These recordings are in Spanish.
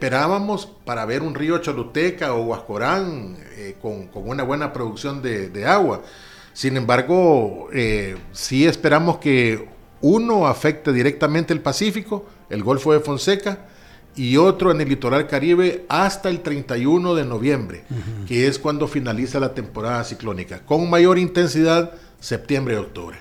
esperábamos para ver un río Choluteca o Huascorán con una buena producción de agua. Sin embargo, sí esperamos que uno afecte directamente el Pacífico, el Golfo de Fonseca, y otro en el litoral Caribe hasta el 31 de noviembre, que es cuando finaliza la temporada ciclónica, con mayor intensidad septiembre y octubre.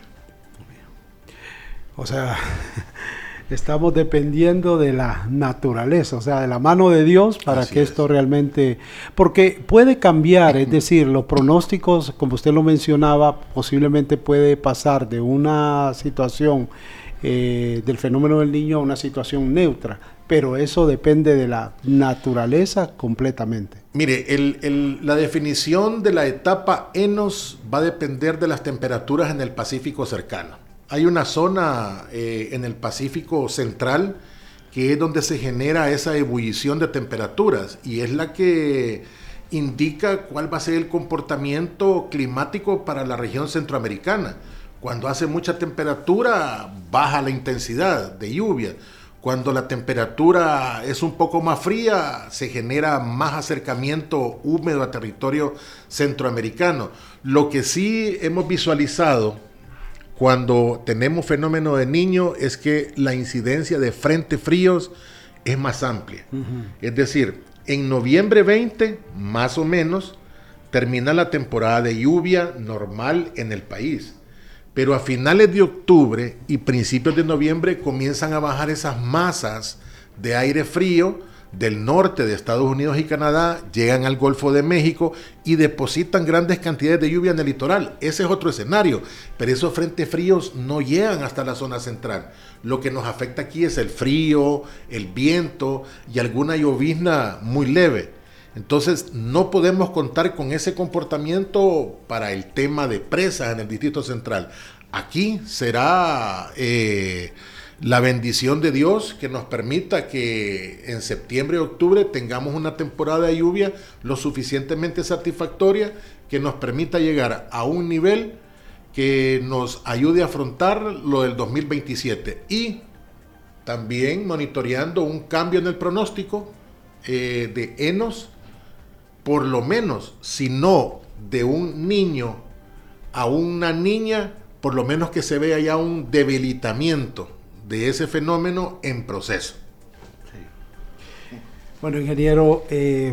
O sea, estamos dependiendo de la naturaleza, o sea, de la mano de Dios para Así que es. esto realmente... Porque puede cambiar, es decir, los pronósticos, como usted lo mencionaba, posiblemente puede pasar de una situación del fenómeno del Niño a una situación neutra, pero eso depende de la naturaleza completamente. Mire, la definición de la etapa Enos va a depender de las temperaturas en el Pacífico cercano. Hay una zona en el Pacífico central que es donde se genera esa ebullición de temperaturas y es la que indica cuál va a ser el comportamiento climático para la región centroamericana. Cuando hace mucha temperatura, baja la intensidad de lluvia. Cuando la temperatura es un poco más fría, se genera más acercamiento húmedo a territorio centroamericano. Lo que sí hemos visualizado cuando tenemos fenómeno de Niño es que la incidencia de frentes fríos es más amplia. Es decir, en noviembre 20, más o menos, termina la temporada de lluvia normal en el país. Pero a finales de octubre y principios de noviembre comienzan a bajar esas masas de aire frío del norte de Estados Unidos y Canadá, llegan al Golfo de México y depositan grandes cantidades de lluvia en el litoral. Ese es otro escenario, pero esos frentes fríos no llegan hasta la zona central. Lo que nos afecta aquí es el frío, el viento y alguna llovizna muy leve. Entonces no podemos contar con ese comportamiento para el tema de presas en el Distrito Central. Aquí será la bendición de Dios que nos permita que en septiembre y octubre tengamos una temporada de lluvia lo suficientemente satisfactoria que nos permita llegar a un nivel que nos ayude a afrontar lo del 2027 y también monitoreando un cambio en el pronóstico de Enos, por lo menos, si no de un niño a una niña, por lo menos que se vea ya un debilitamiento de ese fenómeno en proceso. Sí. Bueno, ingeniero,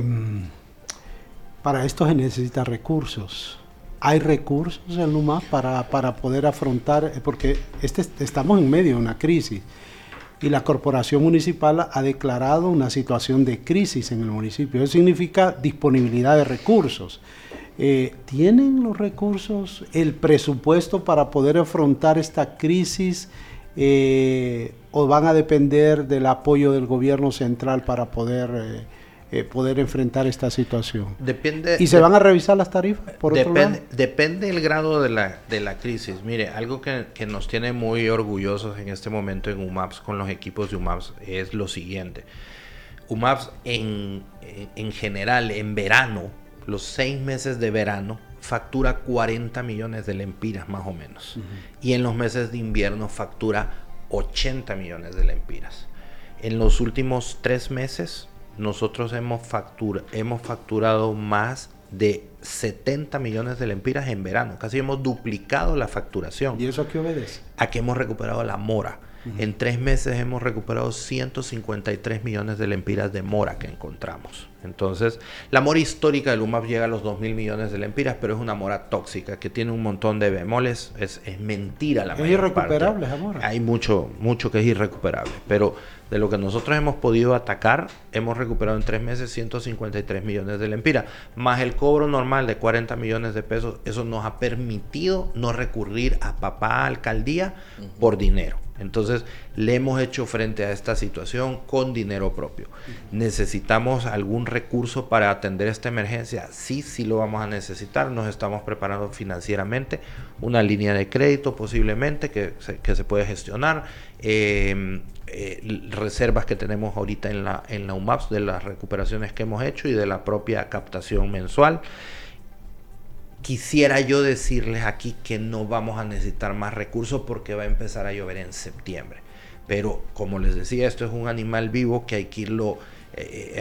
para esto se necesitan recursos. ¿Hay recursos en el UMAP para poder afrontar? Porque estamos en medio de una crisis y la corporación municipal ha declarado una situación de crisis en el municipio. Eso significa disponibilidad de recursos. ¿Tienen los recursos, el presupuesto para poder afrontar esta crisis o van a depender del apoyo del gobierno central para poder enfrentar esta situación? Depende. ¿Y se van a revisar las tarifas, por otro lado? Depende del grado de la crisis. Mire, algo que nos tiene muy orgullosos en este momento en UMAPS, con los equipos de UMAPS, es lo siguiente. UMAPS en general, en verano, los 6 meses de verano, factura 40 millones de lempiras más o menos. Y en los meses de invierno factura 80 millones de lempiras. En los últimos 3 meses nosotros hemos facturado más de 70 millones de lempiras en verano. Casi hemos duplicado la facturación. ¿Y eso a qué obedece? A que hemos recuperado la mora. En 3 meses hemos recuperado 153 millones de lempiras de mora que encontramos. Entonces, la mora histórica del UMAP llega a los 2.000 millones de lempiras, pero es una mora tóxica que tiene un montón de bemoles. Es mentira la mayor parte. ¿Es irrecuperable esa mora? Hay mucho que es irrecuperable, pero de lo que nosotros hemos podido atacar, hemos recuperado en 3 meses 153 millones de lempiras, más el cobro normal de 40 millones de pesos. Eso nos ha permitido no recurrir a papá alcaldía por dinero. Entonces, le hemos hecho frente a esta situación con dinero propio. ¿Necesitamos algún recurso para atender esta emergencia? Sí lo vamos a necesitar. Nos estamos preparando financieramente. Una línea de crédito posiblemente que se puede gestionar. Reservas que tenemos ahorita en la UMAPS de las recuperaciones que hemos hecho y de la propia captación mensual. Quisiera yo decirles aquí que no vamos a necesitar más recursos porque va a empezar a llover en septiembre. Pero como les decía, esto es un animal vivo que hay que irlo